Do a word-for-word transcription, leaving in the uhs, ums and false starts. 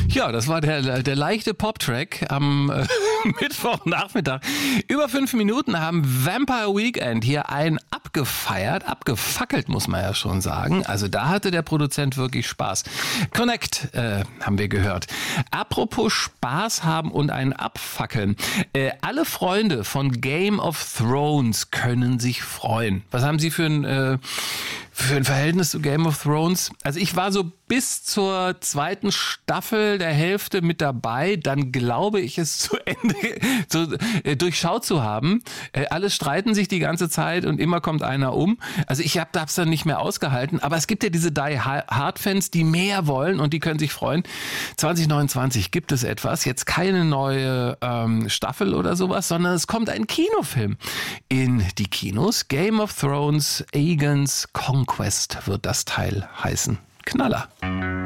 Ja, das war der, der leichte Pop-Track am äh, Mittwochnachmittag. Über fünf Minuten haben Vampire Weekend hier ein abgefeiert, abgefackelt, muss man ja schon sagen. Also da hatte der Produzent wirklich Spaß. Connect äh, haben wir gehört. Apropos Spaß haben und ein Abfackeln. Äh, alle Freunde von Game of Thrones können sich freuen. Was haben Sie für ein, äh, für ein Verhältnis zu Game of Thrones? Also ich war so bis zur zweiten Staffel der Hälfte mit dabei. Dann glaube ich, es zu Ende zu, äh, durchschaut zu haben. Äh, alle streiten sich die ganze Zeit und immer kommt einer um. Also ich habe es dann nicht mehr ausgehalten. Aber es gibt ja diese Die Hard-Fans, die mehr wollen und die können sich freuen. zwanzig neunundzwanzig gibt es etwas. Jetzt keine neue ähm, Staffel oder sowas, sondern es kommt ein Kinofilm in die Kinos. Game of Thrones, Aegon's Conquest wird das Teil heißen. Knaller.